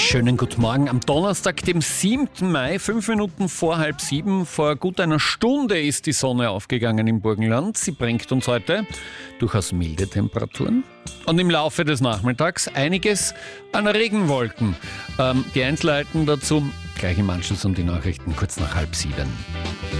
Schönen guten Morgen am Donnerstag, dem 7. Mai, 5 Minuten vor 6:30. Vor gut einer Stunde ist die Sonne aufgegangen im Burgenland. Sie bringt uns heute durchaus milde Temperaturen und im Laufe des Nachmittags einiges an Regenwolken. Die Einzelheiten dazu gleich im Anschluss um die Nachrichten kurz nach 6:30.